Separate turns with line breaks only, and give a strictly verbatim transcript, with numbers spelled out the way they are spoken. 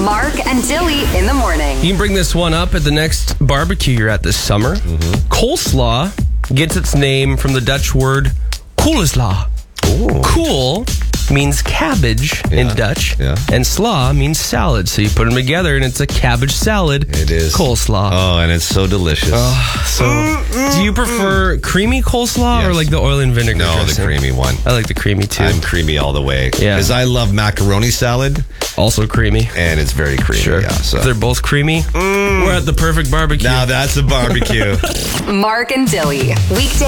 Mark and Dilly in the morning.
You can bring this one up at the next barbecue you're at this summer. Mm-hmm. Coleslaw gets its name from the Dutch word koolslaw.
Ooh.
Cool means cabbage
Yeah.
in Dutch,
Yeah.
and slaw means salad. So you put them together, and it's a cabbage salad.
It is.
Coleslaw.
Oh, and it's so delicious.
Oh, so, do you prefer creamy coleslaw or
Yes.
like the oil and vinegar
no,
dressing?
the creamy one.
I like the creamy too.
I'm creamy all the way.
Yeah.
Because I love macaroni salad,
also creamy.
and it's very creamy.
Sure.
Yeah, so.
If they're both creamy, we're at the perfect barbecue.
Now that's a barbecue.
Mark and Dilly. Weekday